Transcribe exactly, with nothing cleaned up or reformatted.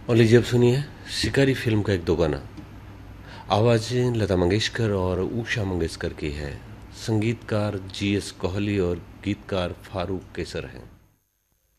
और लीजिए अब सुनिए शिकारी फिल्म का एक दो गाना। आवाज़ें लता मंगेशकर और उषा मंगेशकर की है। संगीतकार जी एस कोहली और गीतकार फारूक केसर हैं।